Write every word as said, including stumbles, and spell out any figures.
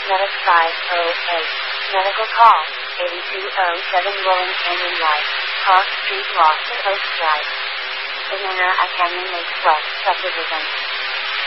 Medic five oh eight. Medical call, eighty-two oh seven Rolling Canyon Light, Cross Street Lost Coast Drive. Banana Canyon Lake West Subdivision.